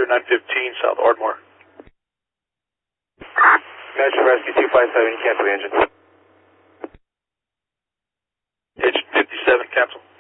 0915 South Ardmore. Metro Rescue 257, cancel the engine. Engine 57, cancel.